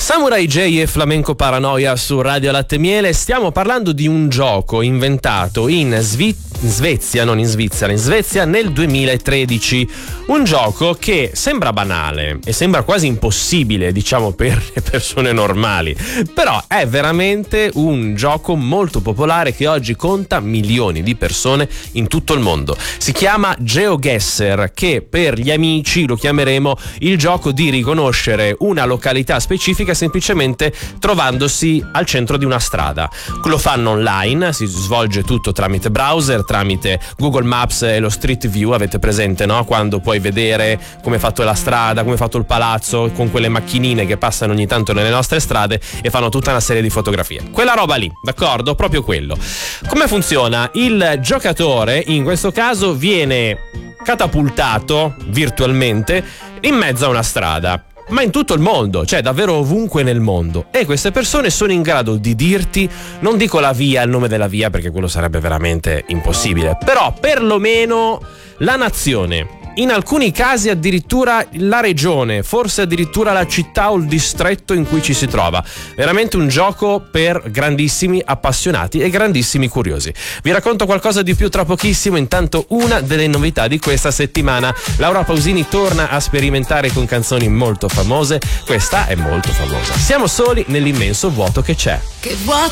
Samurai J e Flamenco Paranoia su Radio Latte Miele. Stiamo parlando di un gioco inventato in Svezia, non in Svizzera, in Svezia nel 2013. Un gioco che sembra banale e sembra quasi impossibile, diciamo, per le persone normali, però è veramente un gioco molto popolare che oggi conta milioni di persone in tutto il mondo. Si chiama GeoGuessr, che per gli amici lo chiameremo il gioco di riconoscere una località specifica semplicemente trovandosi al centro di una strada. Lo fanno online, si svolge tutto tramite browser, tramite Google Maps e lo Street View. Avete presente, no? Quando puoi vedere come è fatto la strada, come è fatto il palazzo, con quelle macchinine che passano ogni tanto nelle nostre strade e fanno tutta una serie di fotografie. Quella roba lì, d'accordo? Proprio quello. Come funziona? Il giocatore, in questo caso, viene catapultato virtualmente in mezzo a una strada, ma in tutto il mondo, cioè davvero ovunque nel mondo, e queste persone sono in grado di dirti, non dico la via, il nome della via, perché quello sarebbe veramente impossibile, però perlomeno la nazione, in alcuni casi addirittura la regione, forse addirittura la città o il distretto in cui ci si trova. Veramente un gioco per grandissimi appassionati e grandissimi curiosi. Vi racconto qualcosa di più tra pochissimo. Intanto una delle novità di questa settimana: Laura Pausini torna a sperimentare con canzoni molto famose. Questa è molto famosa. Siamo soli nell'immenso vuoto che c'è. Che vuoto